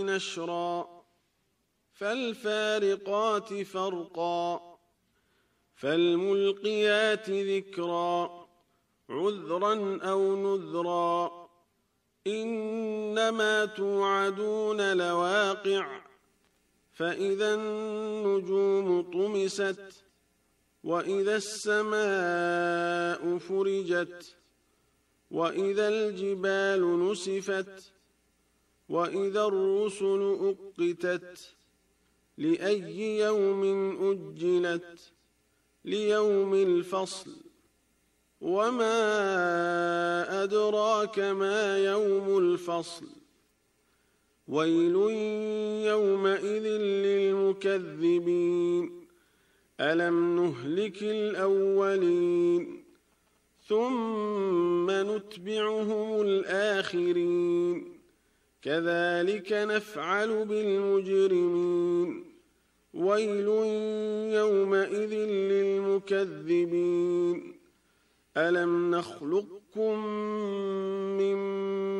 نشرا فالفارقات فرقا فالملقيات ذكرا عذرا أو نذرا إنما توعدون لواقع فإذا النجوم طمست وإذا السماء فرجت وإذا الجبال نسفت وإذا الرسل أقتت لأي يوم أجلت ليوم الفصل وما أدراك ما يوم الفصل ويل يومئذ للمكذبين ألم نهلك الأولين ثم نتبعهم الآخرين كذلك نفعل بالمجرمين ويل يومئذ للمكذبين ألم نخلقكم من